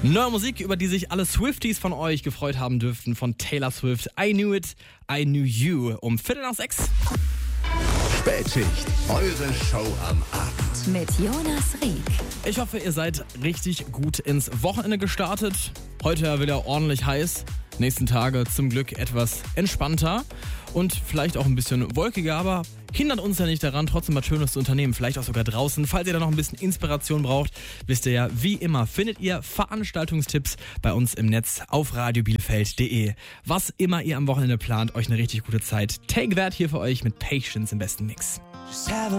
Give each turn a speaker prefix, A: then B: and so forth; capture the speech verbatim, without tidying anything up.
A: Neue Musik, über die sich alle Swifties von euch gefreut haben dürften, von Taylor Swift. I Knew It, I Knew You. Um Viertel nach sechs.
B: Spätschicht, eure Show am Abend.
C: Mit Jonas Rieck.
A: Ich hoffe, ihr seid richtig gut ins Wochenende gestartet. Heute ja wieder ordentlich heiß. Nächsten Tage zum Glück etwas entspannter und vielleicht auch ein bisschen wolkiger, aber hindert uns ja nicht daran, trotzdem was Schönes zu unternehmen, vielleicht auch sogar draußen. Falls ihr da noch ein bisschen Inspiration braucht, wisst ihr ja, wie immer, findet ihr Veranstaltungstipps bei uns im Netz auf radio bielefeld punkt de. Was immer ihr am Wochenende plant, euch eine richtig gute Zeit. Take That hier für euch mit Patience im besten Mix.